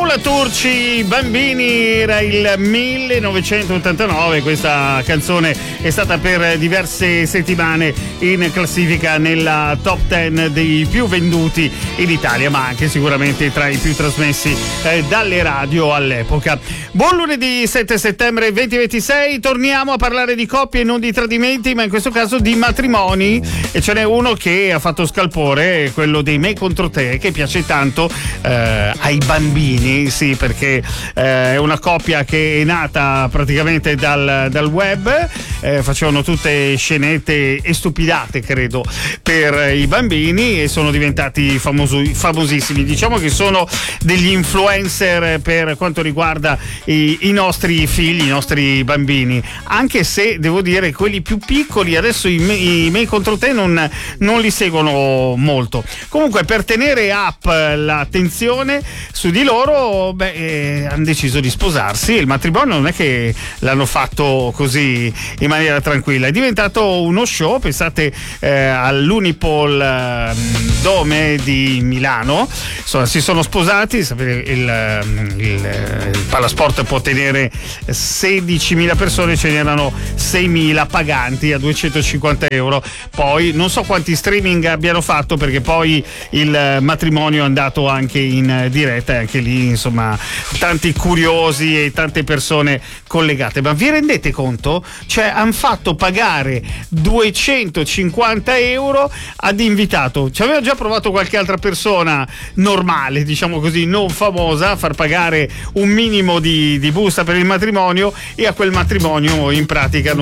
Paola Turci, Bambini, era il 1989. Questa canzone è stata per diverse settimane in classifica nella top 10 dei più venduti in Italia, ma anche sicuramente tra i più trasmessi dalle radio all'epoca. Buon lunedì 7 settembre 2026, torniamo a parlare di coppie e non di tradimenti, ma in questo caso di matrimoni, e ce n'è uno che ha fatto scalpore, quello dei Me contro te, che piace tanto ai bambini, sì, perché è una coppia che è nata praticamente dal web, facevano tutte scenette e stupidate, credo, per i bambini, e sono diventati famosissimi. Diciamo che sono degli influencer per quanto riguarda i nostri figli, i nostri bambini, anche se devo dire quelli più piccoli adesso i Me contro te non li seguono molto. Comunque, per tenere up l'attenzione su di loro, hanno deciso di sposarsi. Il matrimonio non è che l'hanno fatto così in maniera tranquilla, è diventato uno show. Pensate all'Unipol Dome di Milano, insomma, si sono sposati. Sapete, il Palasport può tenere 16.000 persone, ce n'erano 6.000 paganti a 250 euro. Poi non so quanti streaming abbiano fatto, perché poi il matrimonio è andato anche in diretta, e anche lì insomma tanti curiosi e tante persone collegate. Ma vi rendete conto? Cioè, hanno fatto pagare 250 euro ad invitato. Ci aveva già provato qualche altra persona normale, diciamo così, non famosa, a far pagare un minimo di busta per il matrimonio, e a quel matrimonio in pratica